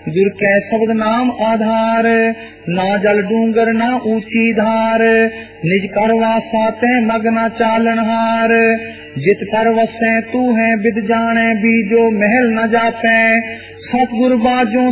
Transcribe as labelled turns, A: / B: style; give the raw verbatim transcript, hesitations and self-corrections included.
A: दुर कै शब्द नाम आधार, ना जल डूंगर ना ऊंची धार, निज कर वासा तै मगना चालनहार, जित कर वसै तू है विद जाने बीजो महल न जापै, सतगुर बाजो